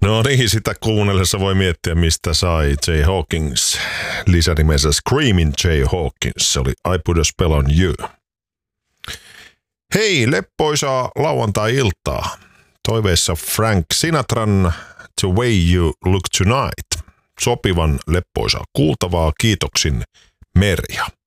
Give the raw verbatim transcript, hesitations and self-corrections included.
No niin, sitä kuunnellessa voi miettiä, mistä sai Jay Hawkins lisänimensä Screaming Jay Hawkins. Se oli I Put a Spell on You. Hei, leppoisaa lauantai-iltaa. Toiveissa Frank Sinatran The Way You Look Tonight. Sopivan leppoisaa kuultavaa, kiitoksin Merja.